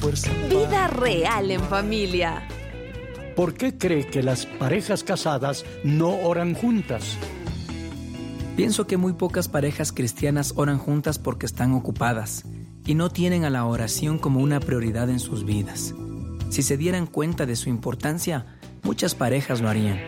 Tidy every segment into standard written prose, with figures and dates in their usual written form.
fuerza. Vida real en familia. ¿Por qué cree que las parejas casadas no oran juntas? Pienso que muy pocas parejas cristianas oran juntas porque están ocupadas y no tienen a la oración como una prioridad en sus vidas. Si se dieran cuenta de su importancia, muchas parejas lo harían.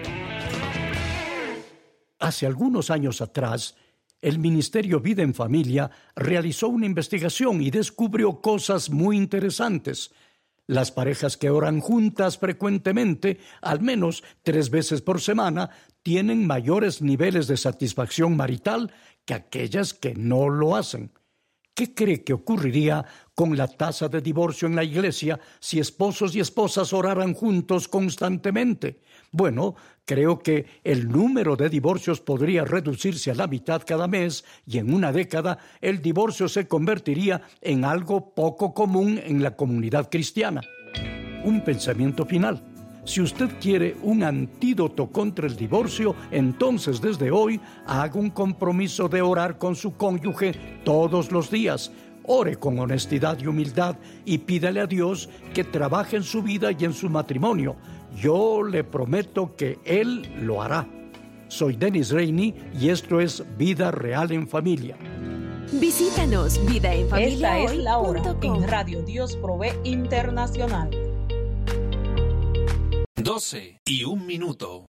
Hace algunos años atrás, el Ministerio Vida en Familia realizó una investigación y descubrió cosas muy interesantes. Las parejas que oran juntas frecuentemente, al menos 3 veces por semana, tienen mayores niveles de satisfacción marital que aquellas que no lo hacen. ¿Qué cree que ocurriría con la tasa de divorcio en la iglesia si esposos y esposas oraran juntos constantemente? Bueno, creo que el número de divorcios podría reducirse a la mitad cada mes y en una década el divorcio se convertiría en algo poco común en la comunidad cristiana. Un pensamiento final. Si usted quiere un antídoto contra el divorcio, entonces desde hoy haga un compromiso de orar con su cónyuge todos los días. Ore con honestidad y humildad y pídale a Dios que trabaje en su vida y en su matrimonio. Yo le prometo que Él lo hará. Soy Dennis Rainey y esto es Vida Real en Familia. Visítanos vidaenfamiliahoy.com. Esta es la hora en Radio Dios Provee Internacional. 12:01